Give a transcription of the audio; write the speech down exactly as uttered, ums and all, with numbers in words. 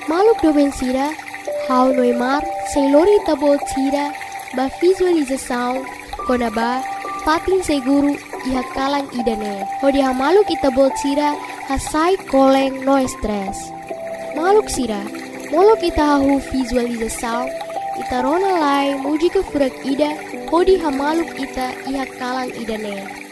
Maluk domen sira, hau noimar, selori tabol sira, ba visualização, konaba, patin seguru, iha kalang idane. Hodi ha maluk itabol sira, hasai koleng no stress. Maluk sira, molok ita hahu visualização, ita rona lai muji ke furak ida, hodi ha maluk ita iha kalang idane.